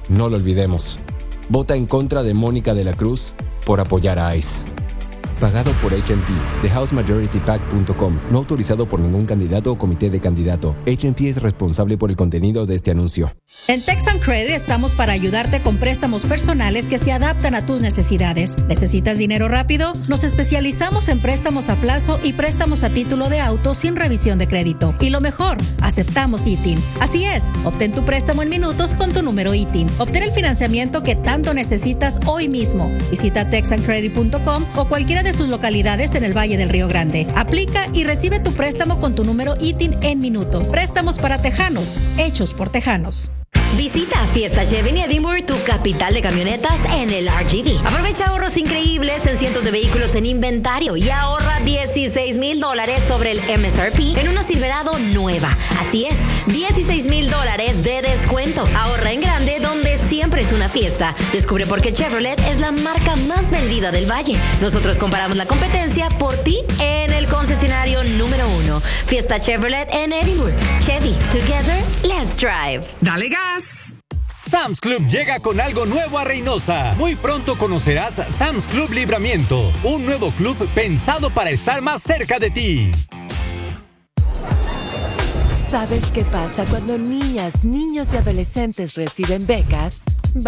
No lo olvidemos. Vota en contra de Mónica de la Cruz por apoyar a ICE. Pagado por HMP, TheHouseMajorityPAC.com. No autorizado por ningún candidato o comité de candidato. HMP es responsable por el contenido de este anuncio. En Texan Credit estamos para ayudarte con préstamos personales que se adaptan a tus necesidades. ¿Necesitas dinero rápido? Nos especializamos en préstamos a plazo y préstamos a título de auto sin revisión de crédito. Y lo mejor, aceptamos ITIN. Así es, obtén tu préstamo en minutos con tu número ITIN. Obtén el financiamiento que tanto necesitas hoy mismo. Visita TexanCredit.com o cualquiera de sus localidades en el Valle del Río Grande. Aplica y recibe tu préstamo con tu número ITIN en minutos. Préstamos para tejanos, hechos por tejanos. Visita Fiesta Chevy en Edinburgh, tu capital de camionetas en el RGV. Aprovecha ahorros increíbles en cientos de vehículos en inventario y ahorra $16,000 sobre el MSRP en una Silverado nueva. Así es, $16,000 de descuento. Ahorra en grande donde siempre es una fiesta. Descubre por qué Chevrolet es la marca más vendida del Valle. Nosotros comparamos la competencia por ti en el concesionario número 1. Fiesta Chevrolet en Edinburgh. Chevy, together, let's drive. ¡Dale gas! Sam's Club llega con algo nuevo a Reynosa. Muy pronto conocerás Sam's Club Libramiento, un nuevo club pensado para estar más cerca de ti. ¿Sabes qué pasa cuando niñas, niños y adolescentes reciben becas?